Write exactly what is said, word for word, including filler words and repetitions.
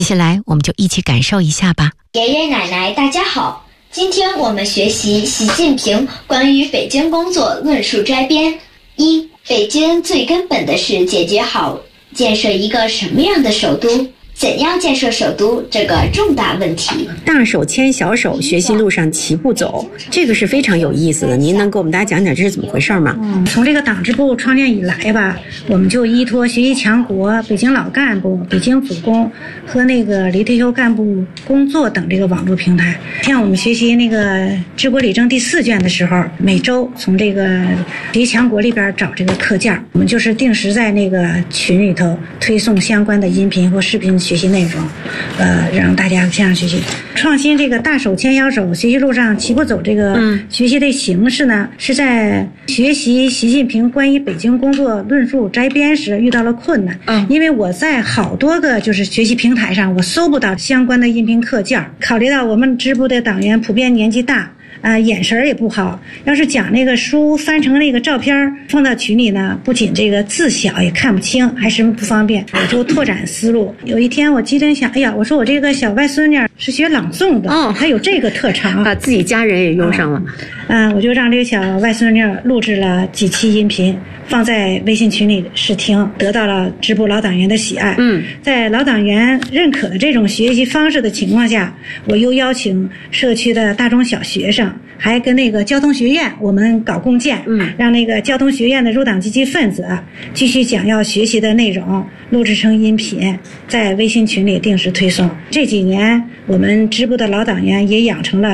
接下来我们就一起感受一下吧。 爷爷奶奶大家好，今天我们学习习近平关于北京工作论述摘编。一、北京最根本的是解决好建设一个什么样的首都，怎样建设首都这个重大问题。 大手牵小手，学习路上齐步走，这个是非常有意思的。您能给我们大家讲讲这是怎么回事吗？ 嗯，从这个党支部创建以来吧，我们就依托学习强国、北京老干部、北京主攻和那个离退休干部工作等这个网络平台。像我们学习那个治国理政第四卷的时候，每周从这个学习强国里边找这个课件，我们就是定时在那个群里头推送相关的音频或视频学习内容，呃，让大家这样学习。创新这个大手牵小手，学习路上齐步走这个学习的形式呢，嗯、是在学习习近平关于北京工作论述摘编时遇到了困难。嗯，因为我在好多个就是学习平台上，我搜不到相关的音频课件。考虑到我们支部的党员普遍年纪大。啊、呃，眼神也不好。要是讲那个书翻成那个照片放到群里呢，不仅这个字小也看不清，还十分不方便。我就拓展思路。有一天我机灵想，哎呀，我说我这个小外孙女是学朗诵的，哦，还有这个特长， 把自己家人也用上了。 嗯、呃，我就让这个小外孙女录制了几期音频，放在微信群里试听，得到了支部老党员的喜爱。嗯，在老党员认可的这种学习方式的情况下，我又邀请社区的大中小学生。还跟那个交通学院我们搞共建，嗯，让那个交通学院的入党积极分子继续讲要学习的内容录制成音频，在微信群里定时推送。这几年我们支部的老党员也养成了